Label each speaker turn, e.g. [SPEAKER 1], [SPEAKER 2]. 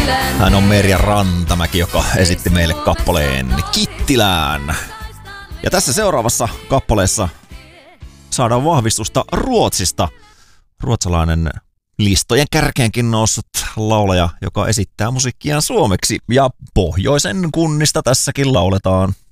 [SPEAKER 1] Hän on Merja Rantamäki, joka esitti meille kappaleen Kittilään. Ja tässä seuraavassa kappaleessa saadaan vahvistusta Ruotsista. Ruotsalainen listojen kärkeenkin noussut laulaja, joka esittää musiikkiaan suomeksi. Ja pohjoisen kunnista tässäkin lauletaan.